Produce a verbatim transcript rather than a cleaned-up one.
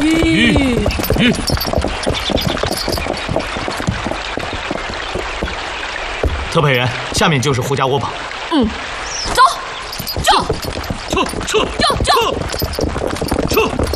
吁吁。特派员，下面就是胡家窝棚。 嗯，走，撤， 撤撤撤撤撤。